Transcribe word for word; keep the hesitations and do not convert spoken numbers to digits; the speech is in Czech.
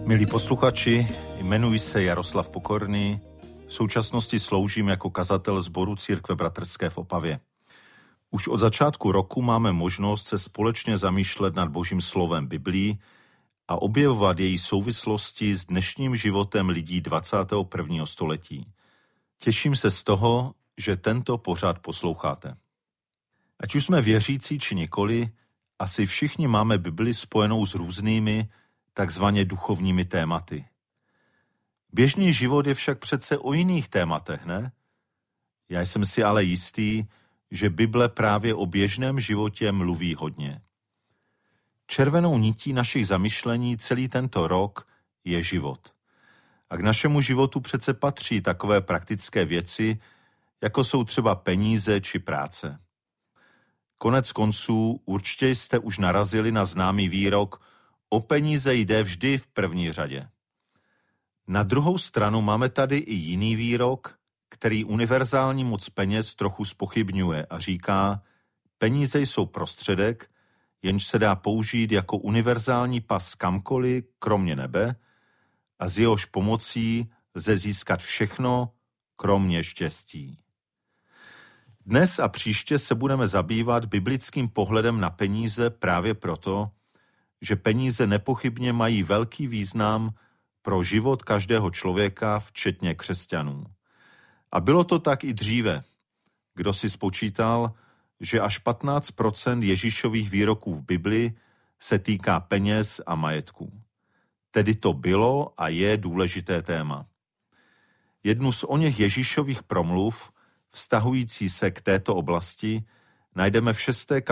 Milí posluchači, jmenuji se Jaroslav Pokorný, v současnosti sloužím jako kazatel sboru Církve bratrské v Opavě. Už od začátku roku máme možnost se společně zamýšlet nad Božím slovem Biblí a objevovat její souvislosti s dnešním životem lidí dvacátého prvního století. Těším se z toho, že tento pořad posloucháte. Ať už jsme věřící či nikoli, asi všichni máme Bibli spojenou s různými, takzvaně duchovními tématy. Běžný život je však přece o jiných tématech, ne? Já jsem si ale jistý, že Bible právě o běžném životě mluví hodně. Červenou nití našich zamyšlení celý tento rok je život. A k našemu životu přece patří takové praktické věci, jako jsou třeba peníze či práce. Konec konců určitě jste už narazili na známý výrok: o peníze jde vždy v první řadě. Na druhou stranu máme tady i jiný výrok, který univerzální moc peněz trochu zpochybňuje a říká: peníze jsou prostředek, jenž se dá použít jako univerzální pas kamkoliv, kromě nebe, a s jehož pomocí lze získat všechno, kromě štěstí. Dnes a příště se budeme zabývat biblickým pohledem na peníze právě proto, že peníze nepochybně mají velký význam pro život každého člověka, včetně křesťanů. A bylo to tak i dříve. Kdo si spočítal, že až patnáct procent Ježíšových výroků v Bibli se týká peněz a majetků. Tedy to bylo a je důležité téma. Jednu z oněch Ježíšových promluv, vztahující se k této oblasti, najdeme v šesté